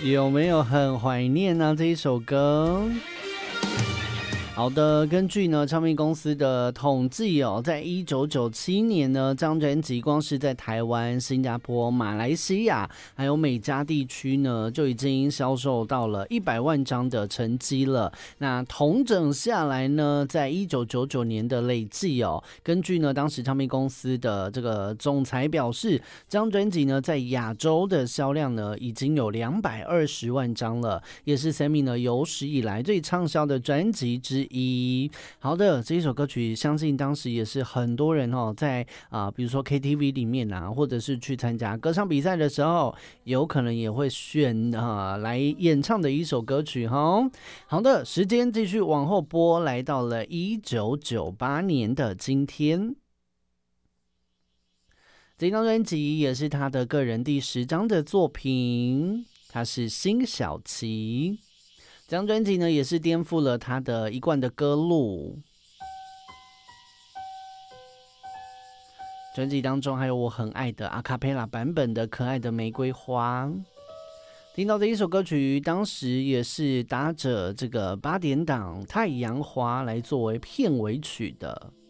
有没有很怀念呢？这一首歌。好的，根据呢唱片公司的统计哦，在1997年呢，这张专辑光是在台湾、新加坡、马来西亚还有美加地区呢，就已经销售到了100万张的成绩了。那统整下来呢，在1999年的累计哦，根据呢当时唱片公司的这个总裁表示，这张专辑呢在亚洲的销量呢已经有220万张了，也是 Sammy 呢有史以来最畅销的专辑之一。好的，这一首歌曲相信当时也是很多人在比如说 KTV 里面啊，或者是去参加歌唱比赛的时候，有可能也会选来演唱的一首歌曲哈。好的，时间继续往后拨，来到了1998年的今天。这张专辑也是他的个人第10张的作品，他是辛晓琪。这张专辑呢，也是颠覆了他的一贯的歌路。专辑当中还有我很爱的阿卡贝拉版本的《可爱的玫瑰花》。听到这一首歌曲，当时也是搭着这个8点档《太阳花》来作为片尾曲的。